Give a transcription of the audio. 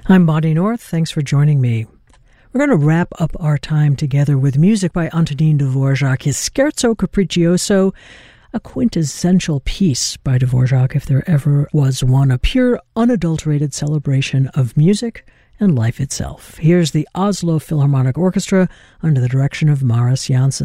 I'm Bonnie North. Thanks for joining me. We're going to wrap up our time together with music by Antonin Dvorak, his Scherzo Capriccioso, a quintessential piece by Dvorak, if there ever was one, a pure, unadulterated celebration of music and life itself. Here's the Oslo Philharmonic Orchestra under the direction of Mariss Jansson.